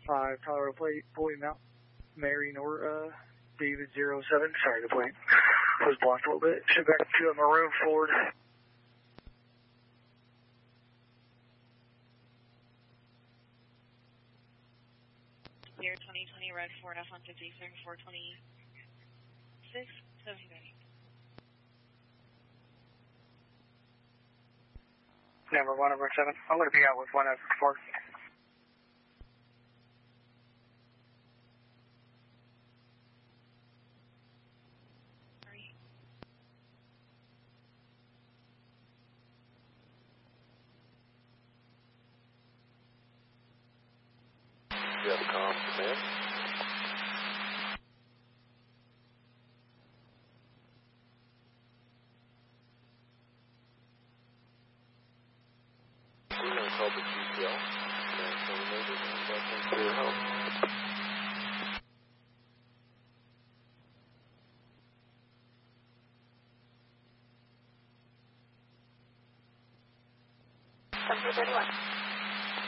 Colorado plate, Boyd Mount, Mary Nor, David 07. Sorry, the plate was blocked a little bit. Should back to a maroon Ford. Year 2020, red Ford F-150, 3426, 70. Number 1, number 7. I'm going to be out with 1 after 4. You have a comm command? We're going to call the GTL. And terminated and back into your home. Number 31.